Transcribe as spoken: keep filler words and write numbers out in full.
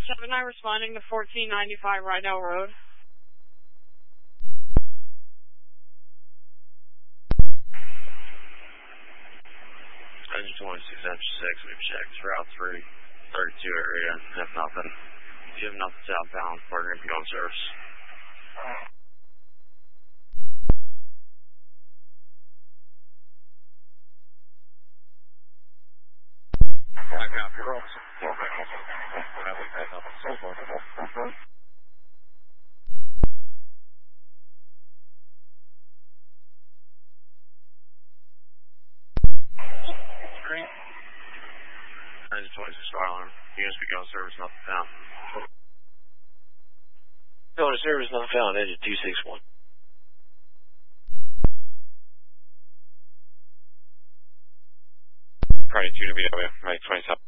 seven nine responding to fourteen ninety-five Rydell Road. Engine twenty-six, engine six, we've checked Route three, thirty-two area, have nothing. If you have nothing southbound, partner, if you go on service. I copy, Ross. Grant. Engine twenty-six, fire alarm. Units begin service, nothing found. Going to service, nothing found, engine two six one. Friday two to B W, Mike twenty-seven.